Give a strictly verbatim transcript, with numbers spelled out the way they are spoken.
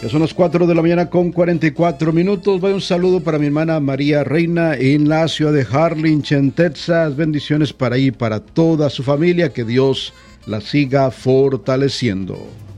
Ya son las cuatro de la mañana con cuarenta y cuatro minutos. Vaya un saludo para mi hermana María Reina en la ciudad de Harlingen, Texas. Bendiciones para ahí y para toda su familia. Que Dios la siga fortaleciendo.